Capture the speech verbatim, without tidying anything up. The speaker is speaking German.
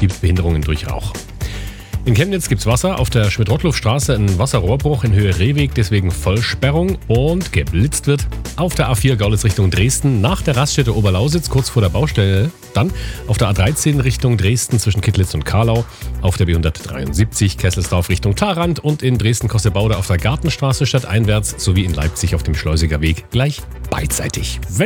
gibt Behinderungen durch Rauch. In Chemnitz gibt's Wasser. Auf der Schmidt-Rottluff-Straße ein Wasserrohrbruch in Höhe Rehweg, deswegen Vollsperrung und geblitzt wird. Auf der A vier Görlitz Richtung Dresden nach der Raststätte Oberlausitz, kurz vor der Baustelle. Dann auf der A dreizehn Richtung Dresden zwischen Kittlitz und Karlau. Auf der B hundertdreiundsiebzig Kesselsdorf Richtung Tharand und in Dresden-Cossebaude auf der Gartenstraße stadteinwärts sowie in Leipzig auf dem Schleusiger Weg gleich beidseitig. Wenn